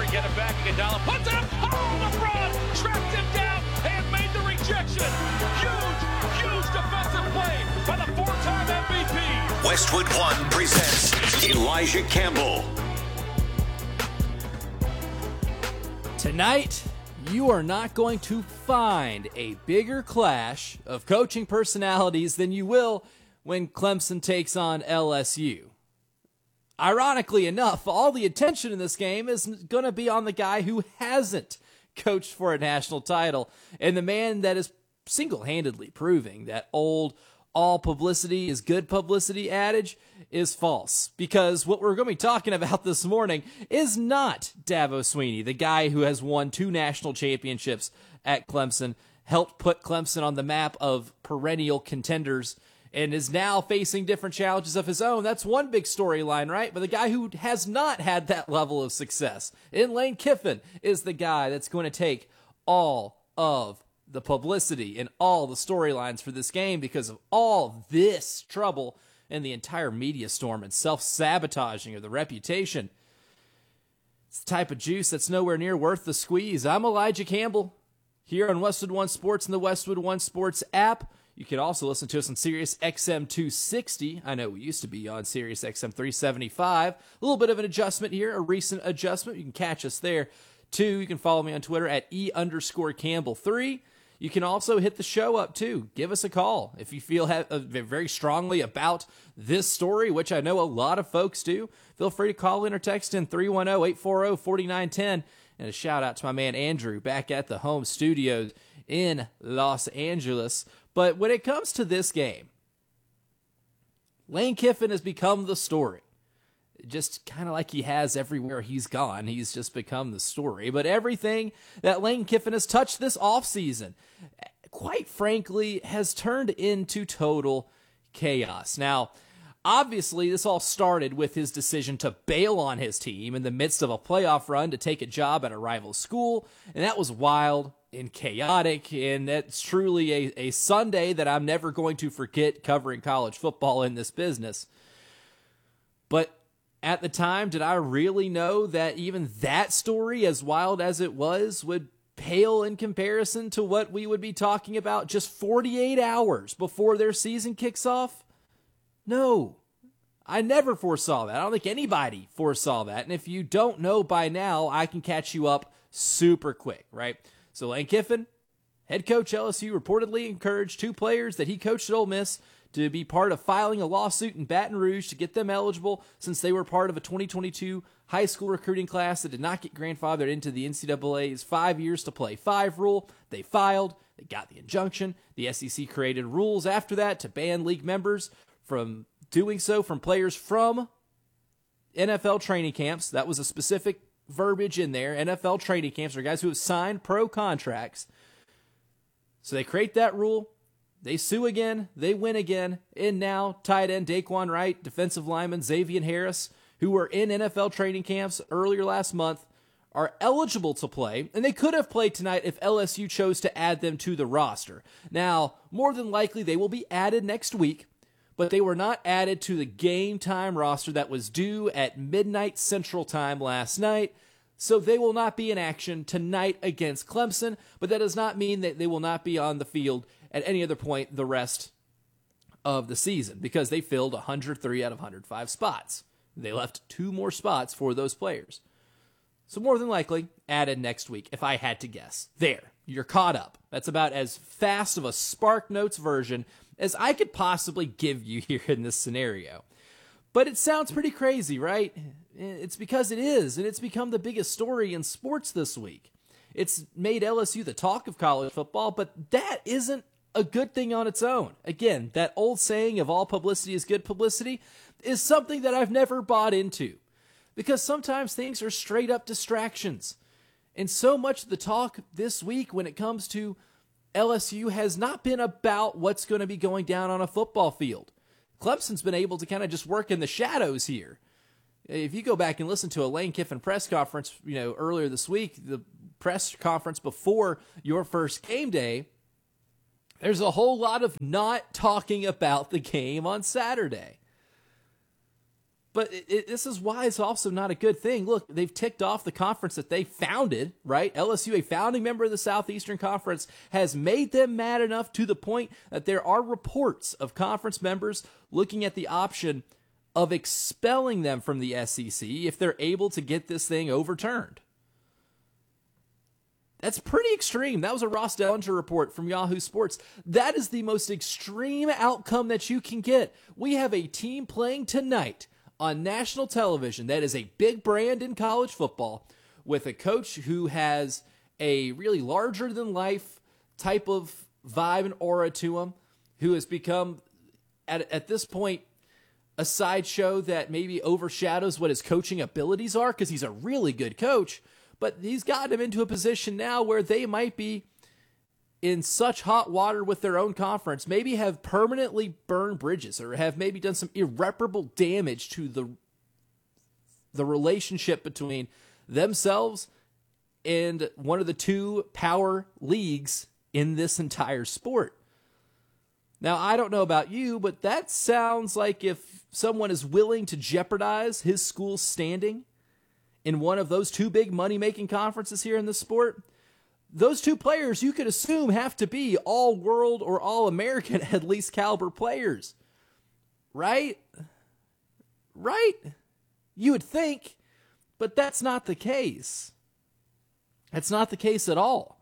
get it back. Iguodala puts it up. Oh, LeBron tracked him down and made the rejection. Huge defensive play by the four-time MVP. Westwood One presents Elijah Campbell. Tonight, you are not going to find a bigger clash of coaching personalities than you will when Clemson takes on LSU. Ironically enough, all the attention in this game is going to be on the guy who hasn't coached for a national title, and the man that is single-handedly proving that old all publicity is good publicity adage is false. Because what we're going to be talking about this morning is not Dabo Swinney, the guy who has won 2 national championships at Clemson, helped put Clemson on the map of perennial contenders, and is now facing different challenges of his own. That's one big storyline, right? But the guy who has not had that level of success in Lane Kiffin is the guy that's going to take all of the publicity and all the storylines for this game because of all this trouble and the entire media storm and self-sabotaging of the reputation. It's the type of juice that's nowhere near worth the squeeze. I'm Elijah Campbell here on Westwood One Sports and the Westwood One Sports app. You can also listen to us on Sirius XM 260. I know we used to be on Sirius XM 375. A little bit of an adjustment here, a recent adjustment. You can catch us there, too. You can follow me on Twitter at E_Campbell3. You can also hit the show up, too. Give us a call if you feel very strongly about this story, which I know a lot of folks do. Feel free to call in or text in 310-840-4910. And a shout-out to my man Andrew back at the home studios in Los Angeles. But when it comes to this game, Lane Kiffin has become the story. Just kind of like he has everywhere he's gone. He's just become the story. But everything that Lane Kiffin has touched this offseason, quite frankly, has turned into total chaos. Now, obviously, this all started with his decision to bail on his team in the midst of a playoff run to take a job at a rival school. And that was wild and chaotic, and that's truly a Sunday that I'm never going to forget covering college football in this business. But at the time, did I really know that even that story, as wild as it was, would pale in comparison to what we would be talking about just 48 hours before their season kicks off? No, I never foresaw that. I don't think anybody foresaw that. And if you don't know by now, I can catch you up super quick, right? So Lane Kiffin, head coach LSU, reportedly encouraged 2 players that he coached at Ole Miss to be part of filing a lawsuit in Baton Rouge to get them eligible since they were part of a 2022 high school recruiting class that did not get grandfathered into the NCAA's 5 years to play 5 rule. They filed, they got the injunction. The SEC created rules after that to ban league members from doing so from players from NFL training camps. That was a specific verbiage in there. NFL training camps are guys who have signed pro contracts. So they create that rule. They sue again. They win again. And now tight end Daquan Wright, defensive lineman Xavier Harris, who were in NFL training camps earlier last month, are eligible to play. And they could have played tonight if LSU chose to add them to the roster. Now, more than likely, they will be added next week. But they were not added to the game time roster that was due at midnight Central Time last night. So they will not be in action tonight against Clemson. But that does not mean that they will not be on the field at any other point the rest of the season, because they filled 103 out of 105 spots. They left 2 more spots for those players. So more than likely, added next week, if I had to guess. There, you're caught up. That's about as fast of a Spark Notes version as I could possibly give you here in this scenario. But it sounds pretty crazy, right? It's because it is, and it's become the biggest story in sports this week. It's made LSU the talk of college football, but that isn't a good thing on its own. Again, that old saying of all publicity is good publicity is something that I've never bought into, because sometimes things are straight up distractions. And so much of the talk this week when it comes to LSU has not been about what's going to be going down on a football field. Clemson's been able to kind of just work in the shadows here. If you go back and listen to a Lane Kiffin press conference, earlier this week, the press conference before your first game day, there's a whole lot of not talking about the game on Saturday. But this is why it's also not a good thing. Look, they've ticked off the conference that they founded, right? LSU, a founding member of the Southeastern Conference, has made them mad enough to the point that there are reports of conference members looking at the option of expelling them from the SEC if they're able to get this thing overturned. That's pretty extreme. That was a Ross Dellinger report from Yahoo Sports. That is the most extreme outcome that you can get. We have a team playing tonight on national television that is a big brand in college football with a coach who has a really larger-than-life type of vibe and aura to him, who has become, at this point, a sideshow that maybe overshadows what his coaching abilities are because he's a really good coach, but he's gotten him into a position now where they might be in such hot water with their own conference, maybe have permanently burned bridges or have maybe done some irreparable damage to the relationship between themselves and one of the two power leagues in this entire sport. Now, I don't know about you, but that sounds like if someone is willing to jeopardize his school's standing in one of those two big money-making conferences here in the sport, those two players you could assume have to be all-world or all-American at least caliber players. Right? Right? You would think, but that's not the case. That's not the case at all.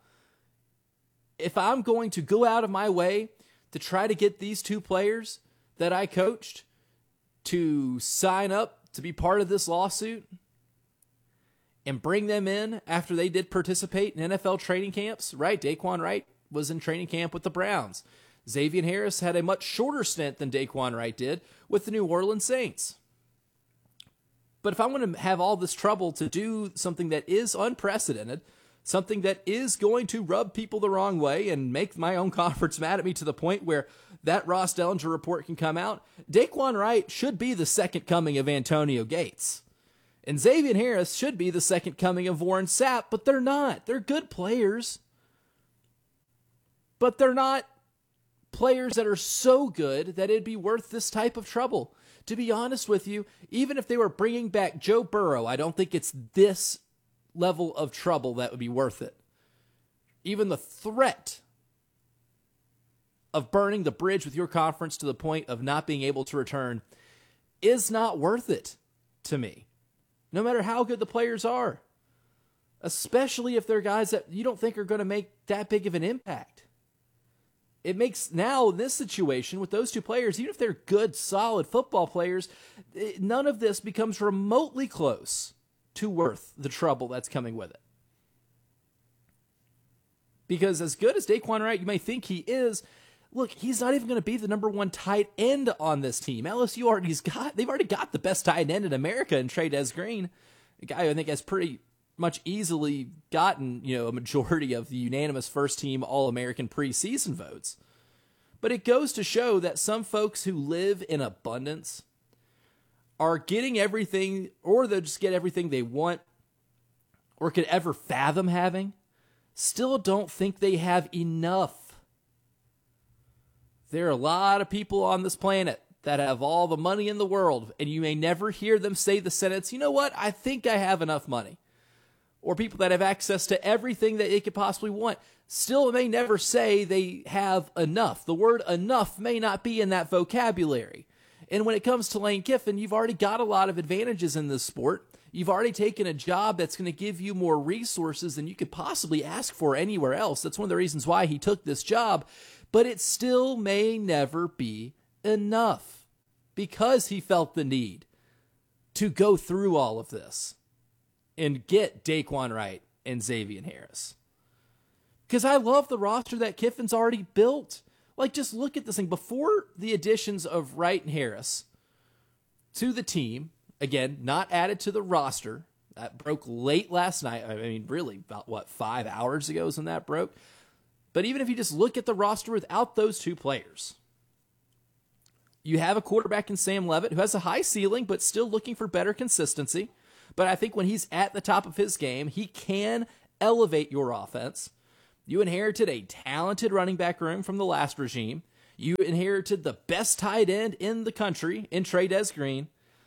If I'm going to go out of my way to try to get these two players that I coached to sign up to be part of this lawsuit and bring them in after they did participate in NFL training camps, right? Daquan Wright was in training camp with the Browns. Xavier Harris had a much shorter stint than Daquan Wright did with the New Orleans Saints. But if I'm going to have all this trouble to do something that is unprecedented, something that is going to rub people the wrong way and make my own conference mad at me to the point where that Ross Dellinger report can come out, Daquan Wright should be the second coming of Antonio Gates. And Xavier Harris should be the second coming of Warren Sapp, but they're not. They're good players. But they're not players that are so good that it'd be worth this type of trouble. To be honest with you, even if they were bringing back Joe Burrow, I don't think it's this level of trouble that would be worth it. Even the threat of burning the bridge with your conference to the point of not being able to return is not worth it to me. No matter how good the players are. Especially if they're guys that you don't think are going to make that big of an impact. It makes now, in this situation, with those two players, even if they're good, solid football players, none of this becomes remotely close to worth the trouble that's coming with it. Because as good as Daquan Wright you may think he is, look, he's not even going to be the number one tight end on this team. LSU they've already got the best tight end in America in Trey Green, a guy who I think has pretty much easily gotten, a majority of the unanimous first team All-American preseason votes. But it goes to show that some folks who live in abundance are getting everything, or they'll just get everything they want or could ever fathom having, still don't think they have enough. There are a lot of people on this planet that have all the money in the world, and you may never hear them say the sentence, you know what, I think I have enough money. Or people that have access to everything that they could possibly want still may never say they have enough. The word enough may not be in that vocabulary. And when it comes to Lane Kiffin, you've already got a lot of advantages in this sport. You've already taken a job that's going to give you more resources than you could possibly ask for anywhere else. That's one of the reasons why he took this job. But it still may never be enough because he felt the need to go through all of this and get Daquan Wright and Xavier Harris. Because I love the roster that Kiffin's already built. Like, just look at this thing. Before the additions of Wright and Harris to the team, again, not added to the roster, that broke late last night. I mean, really, about, 5 hours ago is when that broke. But even if you just look at the roster without those two players, you have a quarterback in Sam Leavitt who has a high ceiling, but still looking for better consistency. But I think when he's at the top of his game, he can elevate your offense. You inherited a talented running back room from the last regime. You inherited the best tight end in the country in Trey Green.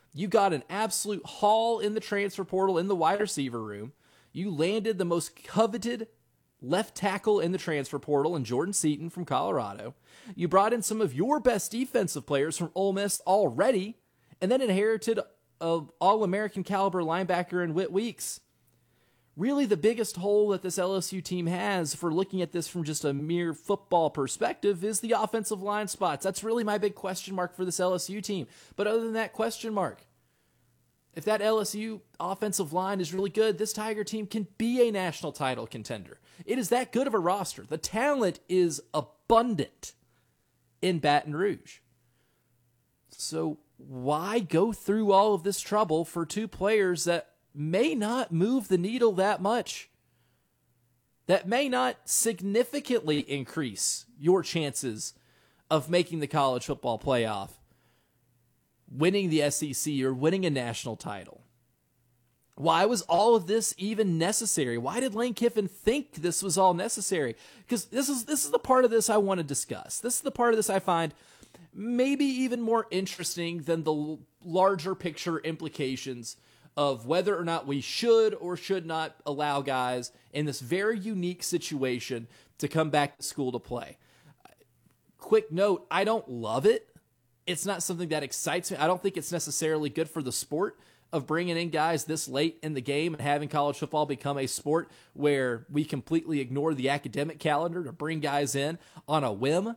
You got an absolute haul in the transfer portal in the wide receiver room. You landed the most coveted left tackle in the transfer portal in Jordan Seaton from Colorado. You brought in some of your best defensive players from Ole Miss already, and then inherited an All-American caliber linebacker in Whit Weeks. Really, the biggest hole that this LSU team has, for looking at this from just a mere football perspective, is the offensive line spots. That's really my big question mark for this LSU team. But other than that question mark, if that LSU offensive line is really good, this Tiger team can be a national title contender. It is that good of a roster. The talent is abundant in Baton Rouge. So why go through all of this trouble for two players that may not move the needle that much, that may not significantly increase your chances of making the college football playoff, winning the SEC, or winning a national title? Why was all of this even necessary? Why did Lane Kiffin think this was all necessary? Because this is the part of this I want to discuss. This is the part of this I find maybe even more interesting than the larger picture implications of whether or not we should or should not allow guys in this very unique situation to come back to school to play. Quick note, I don't love it. It's not something that excites me. I don't think it's necessarily good for the sport of bringing in guys this late in the game and having college football become a sport where we completely ignore the academic calendar to bring guys in on a whim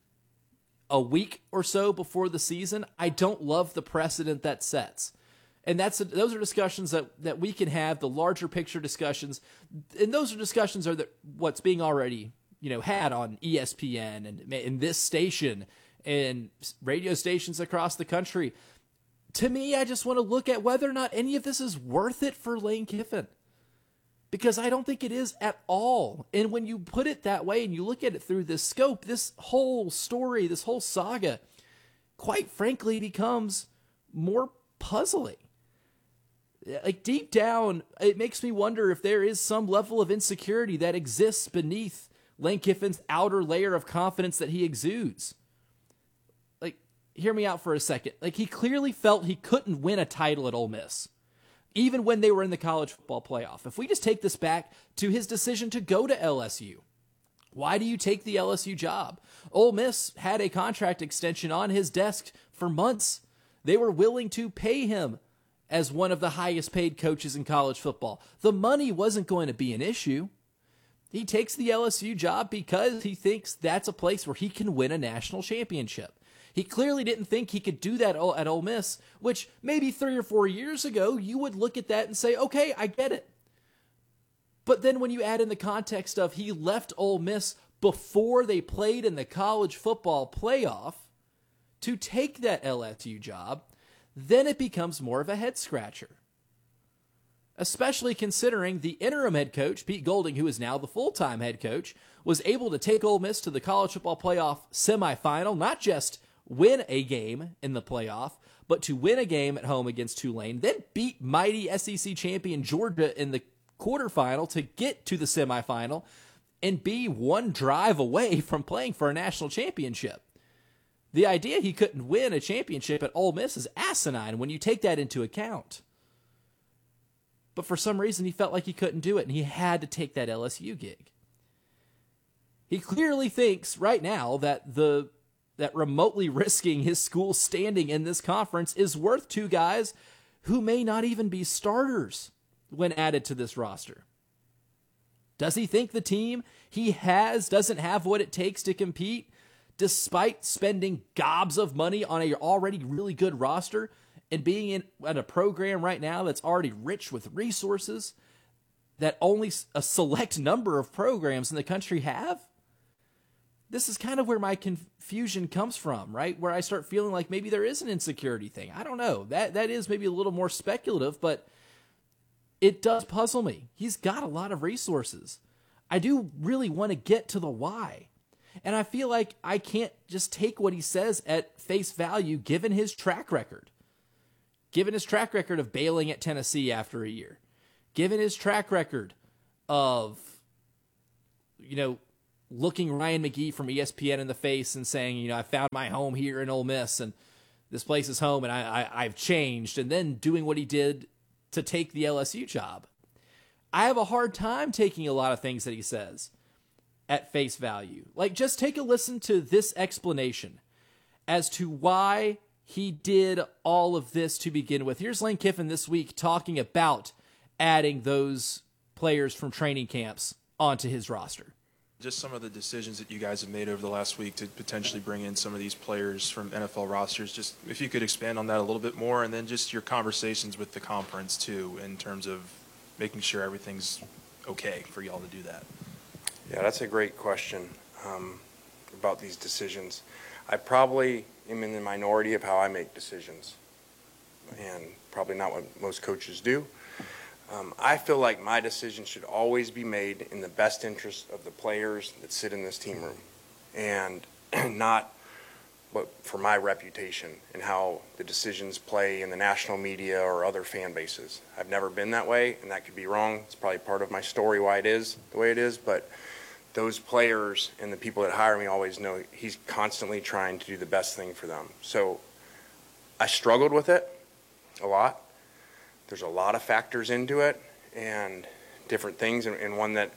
a week or so before the season. I don't love the precedent that sets. And those are discussions that we can have, the larger picture discussions. And those are discussions are what's being already, had on ESPN and in this station and radio stations across the country. To me, I just want to look at whether or not any of this is worth it for Lane Kiffin, because I don't think it is at all. And when you put it that way and you look at it through this scope, this whole story, this whole saga, quite frankly, becomes more puzzling. Like, deep down, it makes me wonder if there is some level of insecurity that exists beneath Lane Kiffin's outer layer of confidence that he exudes. Like, hear me out for a second. Like, he clearly felt he couldn't win a title at Ole Miss, even when they were in the college football playoff. If we just take this back to his decision to go to LSU, why do you take the LSU job? Ole Miss had a contract extension on his desk for months. They were willing to pay him as one of the highest paid coaches in college football. The money wasn't going to be an issue. He takes the LSU job because he thinks that's a place where he can win a national championship. He clearly didn't think he could do that at Ole Miss, which maybe 3 or 4 years ago, you would look at that and say, okay, I get it. But then when you add in the context of he left Ole Miss before they played in the college football playoff to take that LSU job, then it becomes more of a head scratcher. Especially considering the interim head coach, Pete Golding, who is now the full-time head coach, was able to take Ole Miss to the college football playoff semifinal, not just win a game in the playoff, but to win a game at home against Tulane, then beat mighty SEC champion Georgia in the quarterfinal to get to the semifinal and be one drive away from playing for a national championship. The idea he couldn't win a championship at Ole Miss is asinine when you take that into account. But for some reason, he felt like he couldn't do it, and he had to take that LSU gig. He clearly thinks right now that that remotely risking his school's standing in this conference is worth two guys who may not even be starters when added to this roster. Does he think the team he has doesn't have what it takes to compete, despite spending gobs of money on a already really good roster and being in a program right now that's already rich with resources that only a select number of programs in the country have? This is kind of where my confusion comes from, right? Where I start feeling like maybe there is an insecurity thing. I don't know. That is maybe a little more speculative, but it does puzzle me. He's got a lot of resources. I do really want to get to the why. And I feel like I can't just take what he says at face value, given his track record. Given his track record of bailing at Tennessee after a year. Given his track record of, looking Ryan McGee from ESPN in the face and saying, I found my home here in Ole Miss and this place is home and I've changed, and then doing what he did to take the LSU job. I have a hard time taking a lot of things that he says at face value. Like, just take a listen to this explanation as to why he did all of this to begin with. Here's Lane Kiffin this week talking about adding those players from training camps onto his roster. Just some of the decisions that you guys have made over the last week to potentially bring in some of these players from NFL rosters. Just if you could expand on that a little bit more, and then just your conversations with the conference too, in terms of making sure everything's okay for y'all to do that. Yeah, that's a great question about these decisions. I probably am in the minority of how I make decisions, and probably not what most coaches do. I feel like my decision should always be made in the best interest of the players that sit in this team room, and not for my reputation and how the decisions play in the national media or other fan bases. I've never been that way, and that could be wrong. It's probably part of my story why it is the way it is, but those players and the people that hire me always know he's constantly trying to do the best thing for them. So I struggled with it a lot. There's a lot of factors into it and different things, and one that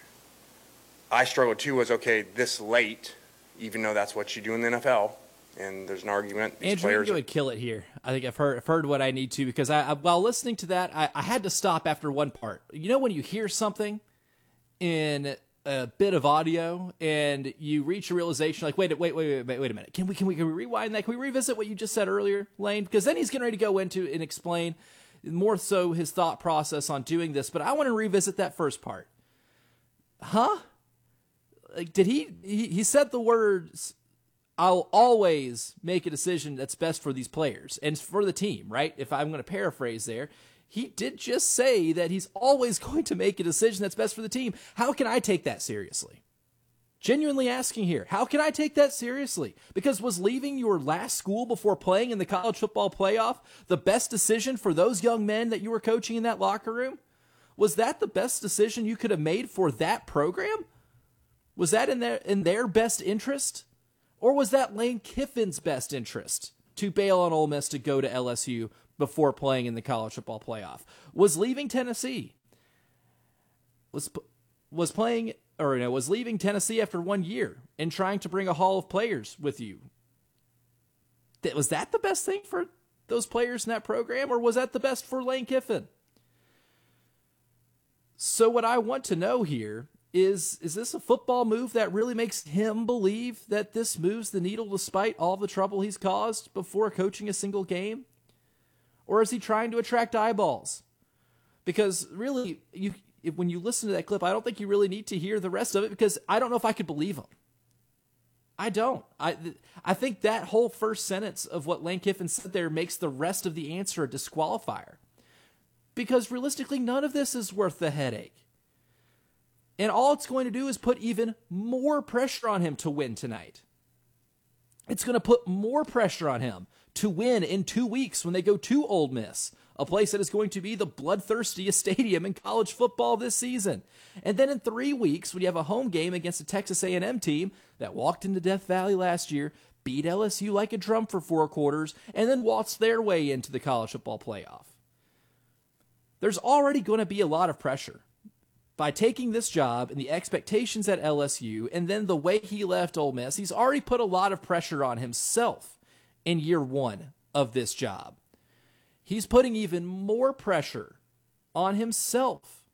I struggled too was, okay, this late, even though that's what you do in the NFL, and there's an argument. These Andrew, players you would kill it here. I think I've heard what I need to, because while listening to that, I had to stop after one part. You know when you hear something in a bit of audio and you reach a realization like, wait a minute. Can we rewind that? Can we revisit what you just said earlier, Lane? Because then he's getting ready to go into and explain more so his thought process on doing this. But I want to revisit that first part. Huh? Like, did he said the words, I'll always make a decision that's best for these players and for the team, right? If I'm going to paraphrase there, he did just say that he's always going to make a decision that's best for the team. How can I take that seriously? Genuinely asking here, how can I take that seriously? Because was leaving your last school before playing in the college football playoff the best decision for those young men that you were coaching in that locker room? Was that the best decision you could have made for that program? Was that in their best interest? Or was that Lane Kiffin's best interest to bail on Ole Miss to go to LSU before playing in the college football playoff? Was leaving Tennessee, was leaving Tennessee after 1 year and trying to bring a haul of players with you, was that the best thing for those players in that program, or was that the best for Lane Kiffin? So what I want to know here is this a football move that really makes him believe that this moves the needle despite all the trouble he's caused before coaching a single game? Or is he trying to attract eyeballs? Because really, when you listen to that clip, I don't think you really need to hear the rest of it, because I don't know if I could believe him. I don't. I think that whole first sentence of what Lane Kiffin said there makes the rest of the answer a disqualifier. Because realistically, none of this is worth the headache. And all it's going to do is put even more pressure on him to win tonight. It's going to put more pressure on him to win in 2 weeks when they go to Ole Miss, a place that is going to be the bloodthirstiest stadium in college football this season. And then in 3 weeks, when you have a home game against a Texas A&M team that walked into Death Valley last year, beat LSU like a drum for 4 quarters, and then waltzed their way into the college football playoff. There's already going to be a lot of pressure. By taking this job and the expectations at LSU, and then the way he left Ole Miss, he's already put a lot of pressure on himself in year 1 of this job. He's putting even more pressure on himself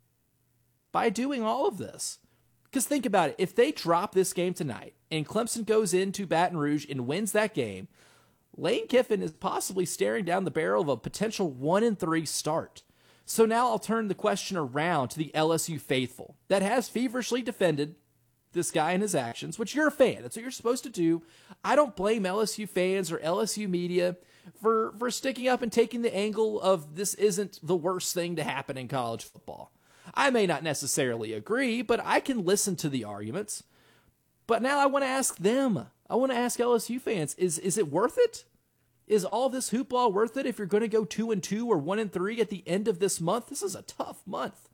by doing all of this. Because think about it. If they drop this game tonight and Clemson goes into Baton Rouge and wins that game, Lane Kiffin is possibly staring down the barrel of a potential 1-3 start. So now I'll turn the question around to the LSU faithful that has feverishly defended this guy and his actions, which you're a fan. That's what you're supposed to do. I don't blame LSU fans or LSU media for sticking up and taking the angle of this isn't the worst thing to happen in college football. I may not necessarily agree, but I can listen to the arguments. But now I want to ask them. I want to ask LSU fans, is it worth it? Is all this hoopla worth it if you're going to go 2-2 or 1-3 at the end of this month? This is a tough month.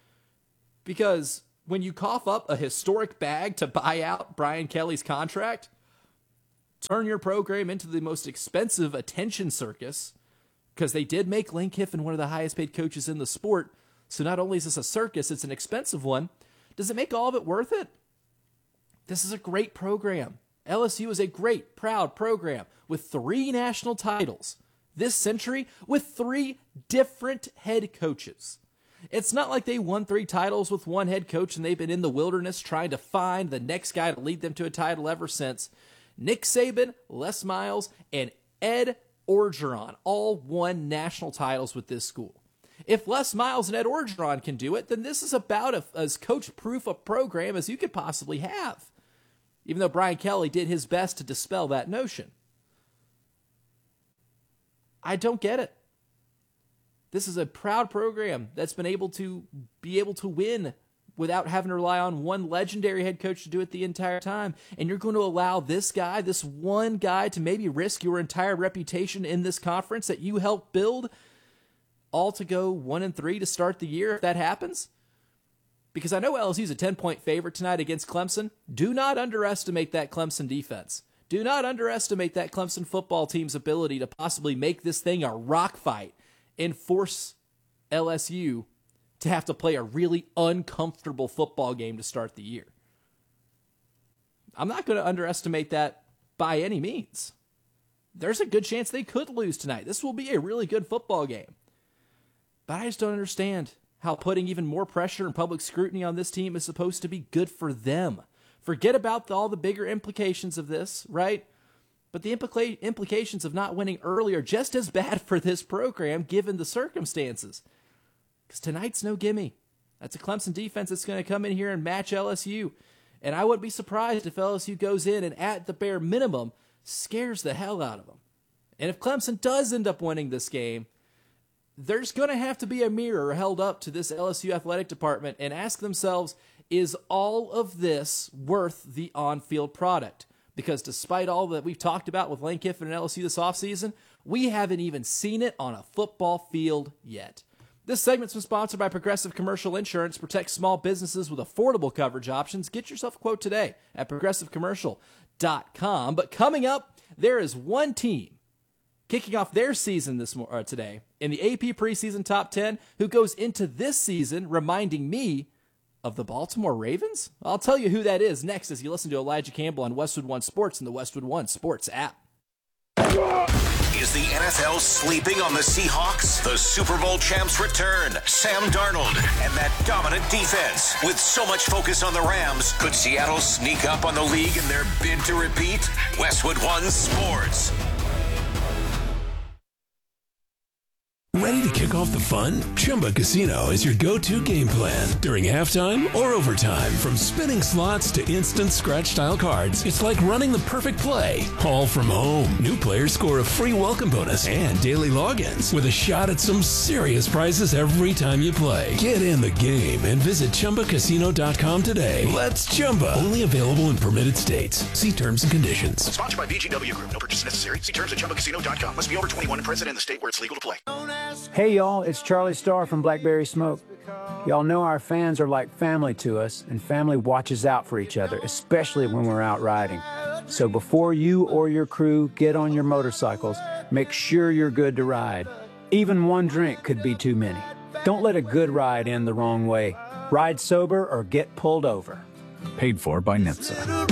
Because when you cough up a historic bag to buy out Brian Kelly's contract, turn your program into the most expensive attention circus, because they did make Lane Kiffin one of the highest paid coaches in the sport. So not only is this a circus, it's an expensive one. Does it make all of it worth it? This is a great program. LSU is a great, proud program with 3 national titles this century with 3 different head coaches. It's not like they won 3 titles with one head coach and they've been in the wilderness trying to find the next guy to lead them to a title ever since. Nick Saban, Les Miles, and Ed Orgeron all won national titles with this school. If Les Miles and Ed Orgeron can do it, then this is about as coach-proof a program as you could possibly have, even though Brian Kelly did his best to dispel that notion. I don't get it. This is a proud program that's been able to win without having to rely on one legendary head coach to do it the entire time. And you're going to allow this guy, this one guy, to maybe risk your entire reputation in this conference that you helped build, all to go 1-3 to start the year if that happens? Because I know LSU's a 10-point favorite tonight against Clemson. Do not underestimate that Clemson defense. Do not underestimate that Clemson football team's ability to possibly make this thing a rock fight and force LSU to have to play a really uncomfortable football game to start the year. I'm not going to underestimate that by any means. There's a good chance they could lose tonight. This will be a really good football game. But I just don't understand how putting even more pressure and public scrutiny on this team is supposed to be good for them. Forget about all the bigger implications of this, right? But the implications of not winning early are just as bad for this program given the circumstances. Because tonight's no gimme. That's a Clemson defense that's going to come in here and match LSU. And I wouldn't be surprised if LSU goes in and at the bare minimum scares the hell out of them. And if Clemson does end up winning this game, there's going to have to be a mirror held up to this LSU athletic department and ask themselves, is all of this worth the on-field product? Because despite all that we've talked about with Lane Kiffin and LSU this offseason, we haven't even seen it on a football field yet. This segment's been sponsored by Progressive Commercial Insurance. Protect small businesses with affordable coverage options. Get yourself a quote today at progressivecommercial.com. But coming up, there is one team kicking off their season today in the AP preseason top 10 who goes into this season reminding me of the Baltimore Ravens. I'll tell you who that is next as you listen to Elijah Campbell on Westwood One Sports and the Westwood One Sports app. Is the NFL sleeping on the Seahawks? The Super Bowl champs return. Sam Darnold and that dominant defense. With so much focus on the Rams, could Seattle sneak up on the league in their bid to repeat? Westwood One Sports. Ready to kick off the fun? Chumba Casino is your go-to game plan. During halftime or overtime, from spinning slots to instant scratch-style cards, it's like running the perfect play, all from home. New players score a free welcome bonus and daily logins with a shot at some serious prizes every time you play. Get in the game and visit ChumbaCasino.com today. Let's Chumba. Only available in permitted states. See terms and conditions. Sponsored by VGW Group. No purchase necessary. See terms at ChumbaCasino.com. Must be over 21 and present in the state where it's legal to play. Hey y'all, it's Charlie Starr from Blackberry Smoke. Y'all know our fans are like family to us, and family watches out for each other, especially when we're out riding. So before you or your crew get on your motorcycles, make sure you're good to ride. Even one drink could be too many. Don't let a good ride end the wrong way. Ride sober or get pulled over. Paid for by NHTSA.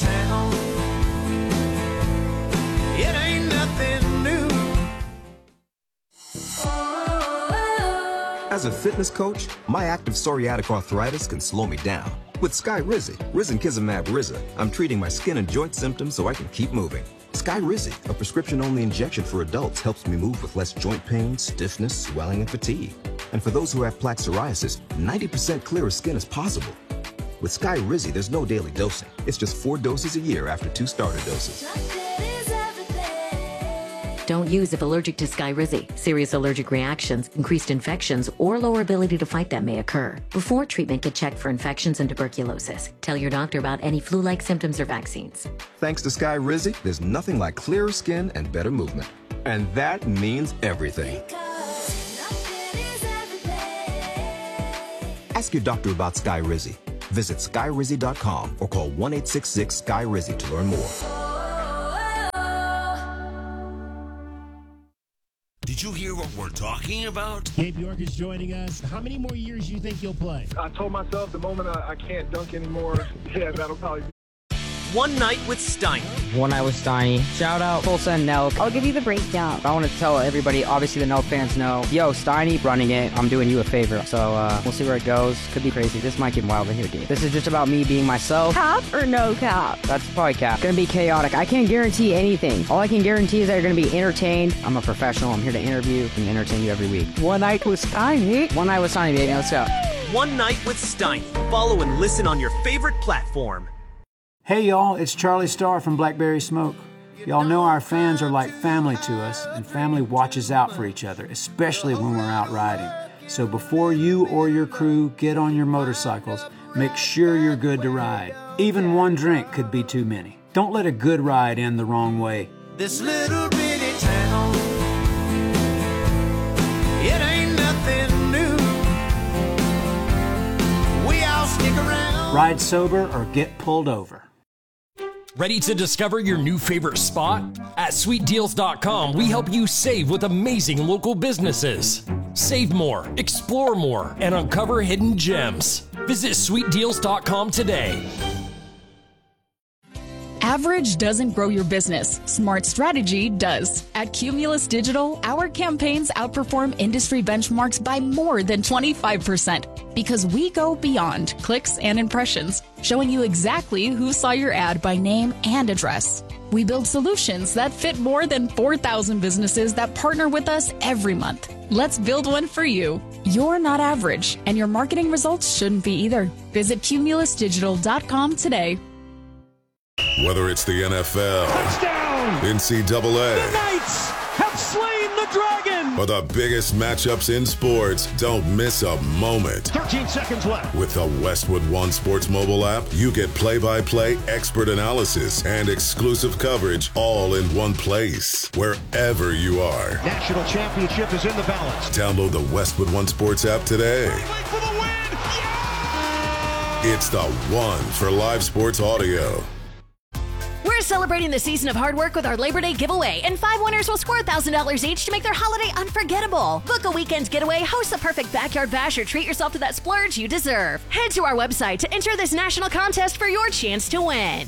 As a fitness coach, my active psoriatic arthritis can slow me down. With Skyrizi, Risankizumab Riza, I'm treating my skin and joint symptoms so I can keep moving. Skyrizi, a prescription-only injection for adults, helps me move with less joint pain, stiffness, swelling, and fatigue. And for those who have plaque psoriasis, 90% clearer skin is possible. With Skyrizi, there's no daily dosing. It's just 4 doses a year after 2 starter doses. Don't use if allergic to Skyrizi. Serious allergic reactions, increased infections, or lower ability to fight them may occur. Before treatment, get checked for infections and tuberculosis. Tell your doctor about any flu-like symptoms or vaccines. Thanks to Skyrizi, there's nothing like clearer skin and better movement. And that means everything. Ask your doctor about Skyrizi. Visit Skyrizi.com or call 1-866-SKYRIZI to learn more. thinking about? Gabe York is joining us. How many more years do you think you'll play? I told myself the moment I can't dunk anymore, yeah, that'll probably be. One Night with Steiny. One Night with Steiny. Shout out Tulsa and Nelk. I'll give you the breakdown. I want to tell everybody, obviously the Nelk fans know, yo, Steiny running it, I'm doing you a favor. So we'll see where it goes. Could be crazy. This might get wild in here, dude. This is just about me being myself. Cap or no cap? That's probably cap. Gonna be chaotic. I can't guarantee anything. All I can guarantee is that you're gonna be entertained. I'm a professional. I'm here to interview and entertain you every week. One Night with Steiny. One Night with Steiny, baby. Let's go. One Night with Steiny. Follow and listen on your favorite platform. Hey y'all, it's Charlie Starr from Blackberry Smoke. Y'all know our fans are like family to us, and family watches out for each other, especially when we're out riding. So before you or your crew get on your motorcycles, make sure you're good to ride. Even one drink could be too many. Don't let a good ride end the wrong way. This little bitty town, it ain't nothing new. We all stick around. Ride sober or get pulled over. Ready to discover your new favorite spot? At sweetdeals.com, we help you save with amazing local businesses. Save more, explore more, and uncover hidden gems. Visit sweetdeals.com today. Average doesn't grow your business. Smart strategy does. At Cumulus Digital, our campaigns outperform industry benchmarks by more than 25% because we go beyond clicks and impressions, showing you exactly who saw your ad by name and address. We build solutions that fit more than 4,000 businesses that partner with us every month. Let's build one for you. You're not average, and your marketing results shouldn't be either. Visit cumulusdigital.com today. Whether it's the NFL, touchdown, NCAA, the Knights have slain the dragon, or the biggest matchups in sports, don't miss a moment. 13 seconds left. With the Westwood One Sports mobile app, you get play-by-play expert analysis and exclusive coverage all in one place, wherever you are. National championship is in the balance. Download the Westwood One Sports app today. For the win. Yeah! It's the one for live sports audio. We're celebrating the season of hard work with our Labor Day giveaway, and 5 winners will score $1,000 each to make their holiday unforgettable. Book a weekend getaway, host the perfect backyard bash, or treat yourself to that splurge you deserve. Head to our website to enter this national contest for your chance to win.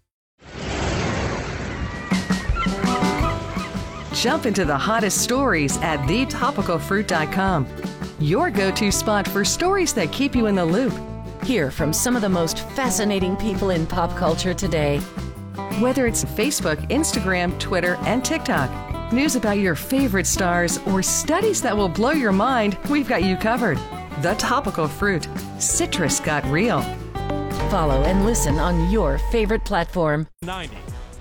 Jump into the hottest stories at thetopicalfruit.com. Your go-to spot for stories that keep you in the loop. Hear from some of the most fascinating people in pop culture today. Whether it's Facebook, Instagram, Twitter, and TikTok, news about your favorite stars, or studies that will blow your mind, we've got you covered. The Topical Fruit. Citrus got real. Follow and listen on your favorite platform. 90.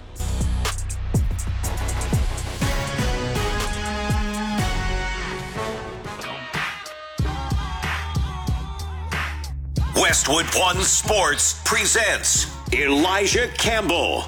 Westwood One Sports presents Elijah Campbell.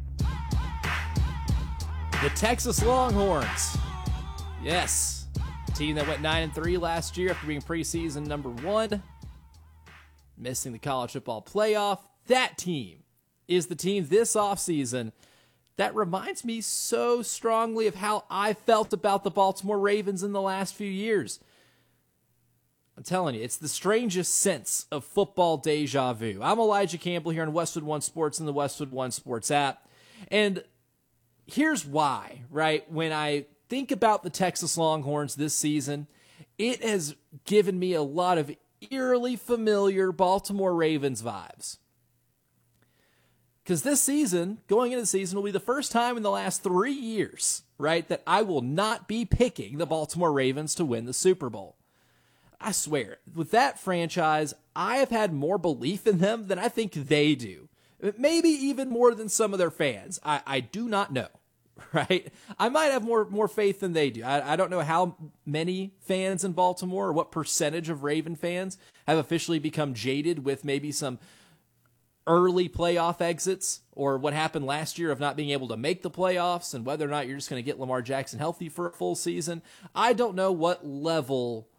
The Texas Longhorns. Yes. Team that went 9-3 last year after being preseason number 1. Missing the college football playoff. That team is the team this offseason that reminds me so strongly of how I felt about the Baltimore Ravens in the last few years. I'm telling you, it's the strangest sense of football deja vu. I'm Elijah Campbell here on Westwood One Sports and the Westwood One Sports app. And here's why, right? When I think about the Texas Longhorns this season, it has given me a lot of eerily familiar Baltimore Ravens vibes. Because this season, going into the season, will be the first time in the last 3 years, right, that I will not be picking the Baltimore Ravens to win the Super Bowl. I swear, with that franchise, I have had more belief in them than I think they do. Maybe even more than some of their fans. I do not know, right? I might have more faith than they do. I don't know how many fans in Baltimore or what percentage of Raven fans have officially become jaded with maybe some early playoff exits or what happened last year of not being able to make the playoffs and whether or not you're just going to get Lamar Jackson healthy for a full season. I don't know what level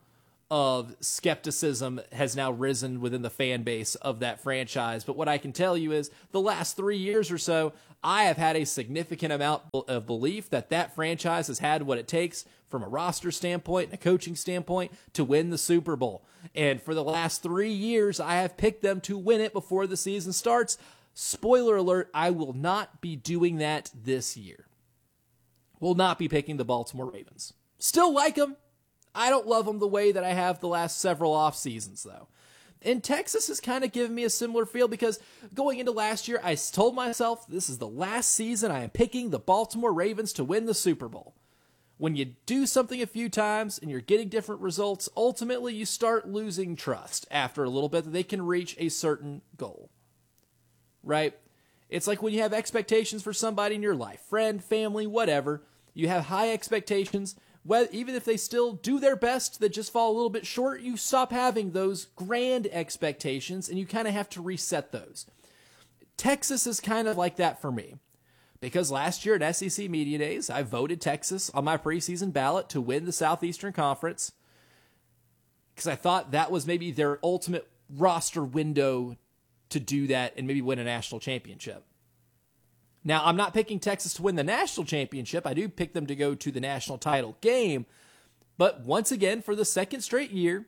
of skepticism has now risen within the fan base of that franchise. But what I can tell you is the last 3 years or so, I have had a significant amount of belief that that franchise has had what it takes from a roster standpoint and a coaching standpoint to win the Super Bowl. And for the last 3 years, I have picked them to win it before the season starts. Spoiler alert, I will not be doing that this year. Will not be picking the Baltimore Ravens. Still like them. I don't love them the way that I have the last several off seasons, though. And Texas has kind of given me a similar feel because going into last year, I told myself this is the last season I am picking the Baltimore Ravens to win the Super Bowl. When you do something a few times and you're getting different results, ultimately you start losing trust after a little bit that they can reach a certain goal. Right? It's like when you have expectations for somebody in your life, friend, family, whatever. You have high expectations. Well, even if they still do their best, that just fall a little bit short, you stop having those grand expectations and you kind of have to reset those. Texas is kind of like that for me. Because last year at SEC Media Days, I voted Texas on my preseason ballot to win the Southeastern Conference. Because I thought that was maybe their ultimate roster window to do that and maybe win a national championship. Now, I'm not picking Texas to win the national championship. I do pick them to go to the national title game. But once again, for the second straight year,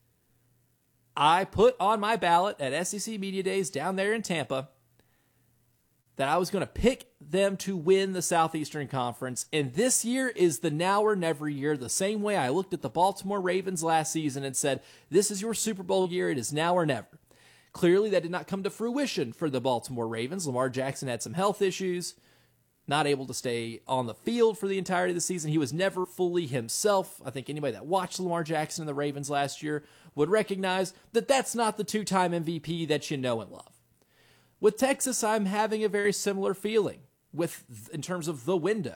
I put on my ballot at SEC Media Days down there in Tampa that I was going to pick them to win the Southeastern Conference. And this year is the now or never year, the same way I looked at the Baltimore Ravens last season and said, this is your Super Bowl year. It is now or never. Clearly, that did not come to fruition for the Baltimore Ravens. Lamar Jackson had some health issues, not able to stay on the field for the entirety of the season. He was never fully himself. I think anybody that watched Lamar Jackson and the Ravens last year would recognize that that's not the two-time MVP that you know and love. With Texas, I'm having a very similar feeling in terms of the window.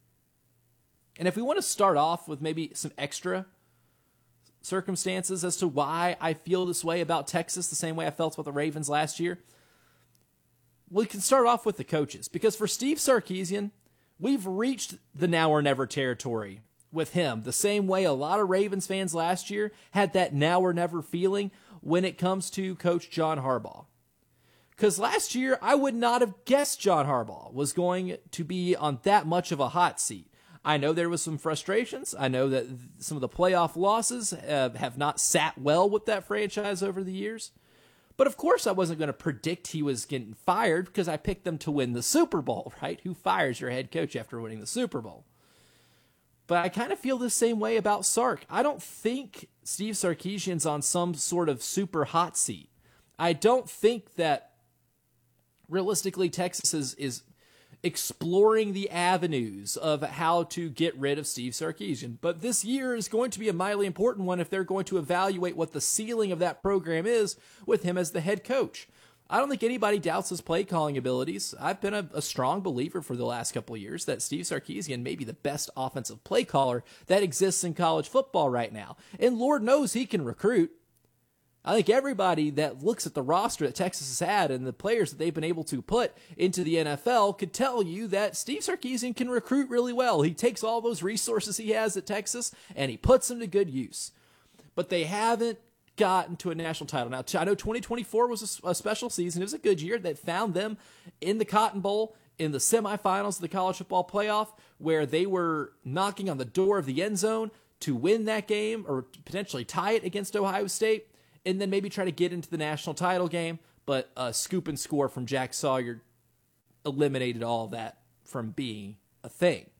And if we want to start off with maybe some extra circumstances as to why I feel this way about Texas, the same way I felt about the Ravens last year, we can start off with the coaches. Because for Steve Sarkisian, we've reached the now or never territory with him, the same way a lot of Ravens fans last year had that now or never feeling when it comes to Coach John Harbaugh. Because last year, I would not have guessed John Harbaugh was going to be on that much of a hot seat. I know there was some frustrations. I know that some of the playoff losses have not sat well with that franchise over the years. But of course I wasn't going to predict he was getting fired because I picked them to win the Super Bowl, right? Who fires your head coach after winning the Super Bowl? But I kind of feel the same way about Sark. I don't think Steve Sarkisian's on some sort of super hot seat. I don't think that realistically Texas is exploring the avenues of how to get rid of Steve Sarkisian. But this year is going to be a mightily important one if they're going to evaluate what the ceiling of that program is with him as the head coach. I don't think anybody doubts his play calling abilities. I've been a strong believer for the last couple of years that Steve Sarkisian may be the best offensive play caller that exists in college football right now. And Lord knows he can recruit. I think everybody that looks at the roster that Texas has had and the players that they've been able to put into the NFL could tell you that Steve Sarkisian can recruit really well. He takes all those resources he has at Texas and he puts them to good use. But they haven't gotten to a national title. Now, I know 2024 was a special season. It was a good year that found them in the Cotton Bowl in the semifinals of the college football playoff where they were knocking on the door of the end zone to win that game or potentially tie it against Ohio State. And then maybe try to get into the national title game, but a scoop and score from Jack Sawyer eliminated all of that from being a thing.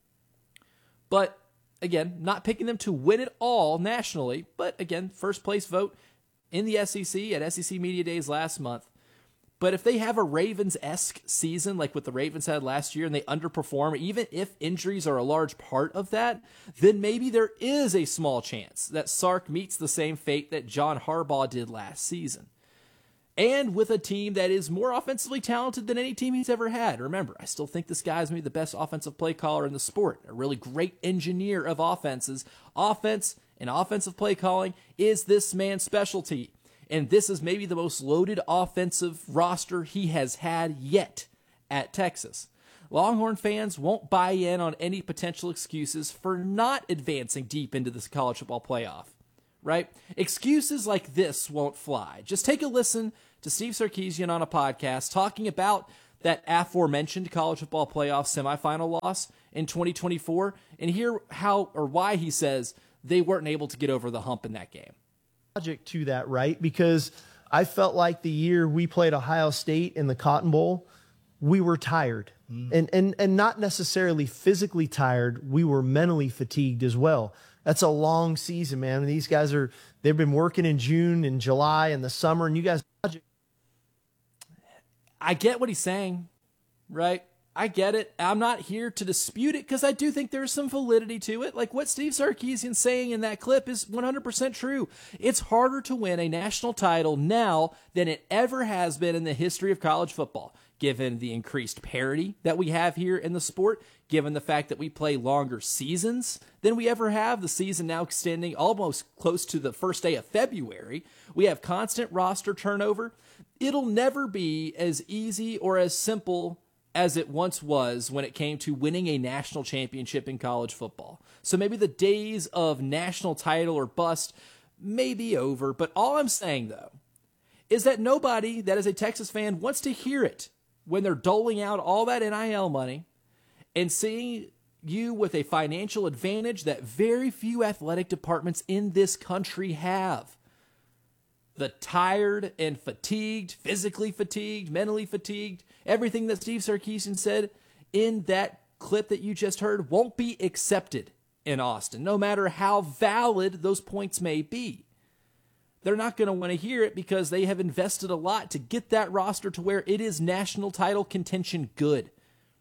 But again, not picking them to win it all nationally, but again, first place vote in the SEC at SEC Media Days last month. But if they have a Ravens-esque season like what the Ravens had last year and they underperform, even if injuries are a large part of that, then maybe there is a small chance that Sark meets the same fate that John Harbaugh did last season. And with a team that is more offensively talented than any team he's ever had. Remember, I still think this guy is maybe the best offensive play caller in the sport, a really great engineer of offenses. Offense and offensive play calling is this man's specialty. And this is maybe the most loaded offensive roster he has had yet at Texas. Longhorn fans won't buy in on any potential excuses for not advancing deep into this college football playoff. right? Excuses like this won't fly. Just take a listen to Steve Sarkisian on a podcast talking about that aforementioned college football playoff semifinal loss in 2024 and hear how or why he says they weren't able to get over the hump in that game. Logic to that, right? Because I felt like the year we played Ohio State in the Cotton Bowl, we were tired. And not necessarily physically tired, we were mentally fatigued as well. That's a long season, man. These guys they've been working in June and July and the summer, and you guys. I get what he's saying, right? I get it. I'm not here to dispute it because I do think there's some validity to it. Like what Steve Sarkisian's saying in that clip is 100% true. It's harder to win a national title now than it ever has been in the history of college football, given the increased parity that we have here in the sport, given the fact that we play longer seasons than we ever have, the season now extending almost close to the first day of February. We have constant roster turnover. It'll never be as easy or as simple as it once was when it came to winning a national championship in college football. So maybe the days of national title or bust may be over, but all I'm saying, though, is that nobody that is a Texas fan wants to hear it when they're doling out all that NIL money and seeing you with a financial advantage that very few athletic departments in this country have. The tired and fatigued, physically fatigued, mentally fatigued, everything that Steve Sarkisian said in that clip that you just heard won't be accepted in Austin, no matter how valid those points may be. They're not going to want to hear it because they have invested a lot to get that roster to where it is national title contention good.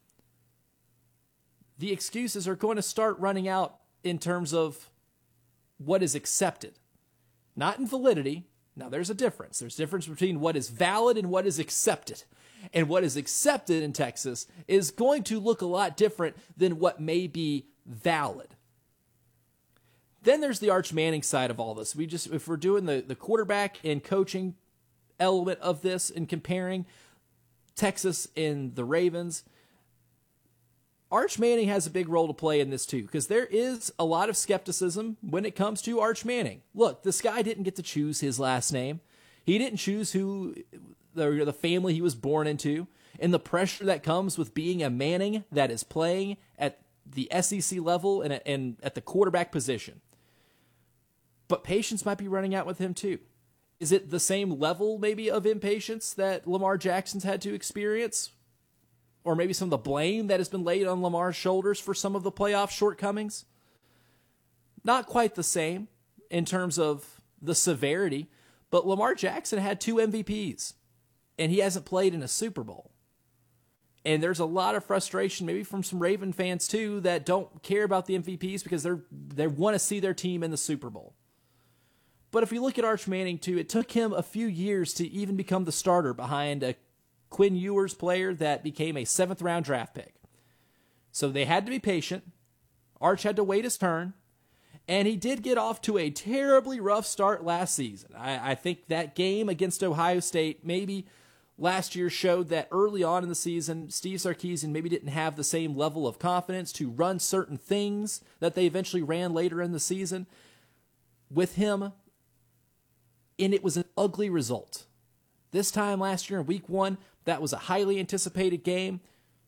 The excuses are going to start running out in terms of what is accepted, not in validity. Now, there's a difference. There's a difference between what is valid and what is accepted. And what is accepted in Texas is going to look a lot different than what may be valid. Then there's the Arch Manning side of all this. If we're doing the quarterback and coaching element of this and comparing Texas and the Ravens, Arch Manning has a big role to play in this too, because there is a lot of skepticism when it comes to Arch Manning. Look, this guy didn't get to choose his last name. He didn't choose who the family he was born into, and the pressure that comes with being a Manning that is playing at the SEC level and at the quarterback position. But patience might be running out with him too. Is it the same level maybe of impatience that Lamar Jackson's had to experience? Or maybe some of the blame that has been laid on Lamar's shoulders for some of the playoff shortcomings? Not quite the same in terms of the severity, but Lamar Jackson had 2 MVPs, and he hasn't played in a Super Bowl. And there's a lot of frustration, maybe from some Raven fans too, that don't care about the MVPs because they want to see their team in the Super Bowl. But if you look at Arch Manning too, it took him a few years to even become the starter behind a Quinn Ewers player that became a 7th round draft pick. So they had to be patient. Arch had to wait his turn. And he did get off to a terribly rough start last season. I think that game against Ohio State maybe last year showed that early on in the season, Steve Sarkisian maybe didn't have the same level of confidence to run certain things that they eventually ran later in the season with him. And it was an ugly result. This time last year in week 1, that was a highly anticipated game.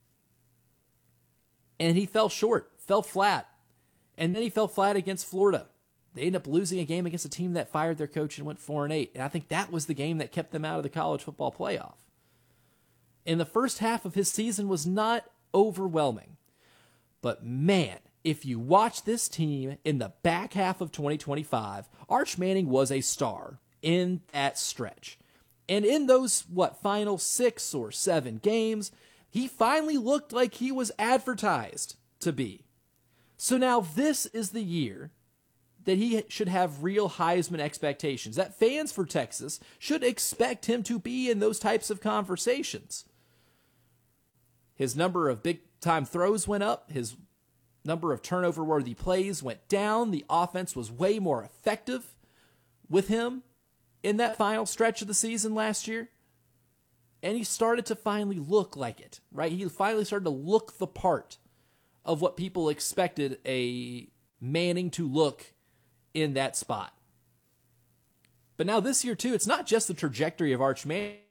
And he fell short, fell flat. And then he fell flat against Florida. They ended up losing a game against a team that fired their coach and went 4-8. And I think that was the game that kept them out of the college football playoff. And the first half of his season was not overwhelming. But man, if you watch this team in the back half of 2025, Arch Manning was a star in that stretch. And in those, final 6 or 7 games, he finally looked like he was advertised to be. So now this is the year that he should have real Heisman expectations, that fans for Texas should expect him to be in those types of conversations. His number of big-time throws went up. His number of turnover-worthy plays went down. The offense was way more effective with him in that final stretch of the season last year. And he started to finally look like it, right? He finally started to look the part of what people expected a Manning to look in that spot. But now this year, too, it's not just the trajectory of Arch Manning.